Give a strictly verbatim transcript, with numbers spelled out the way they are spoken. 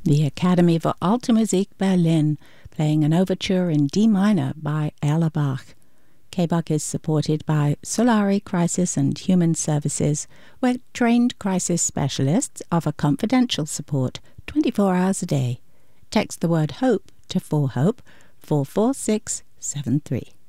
The Academy for Alte Musik Berlin, playing an overture in D minor by Erlebach. K B U C is supported by Solari Crisis and Human Services, where trained crisis specialists offer confidential support twenty-four hours a day. Text the word HOPE to four HOPE four four six seven three.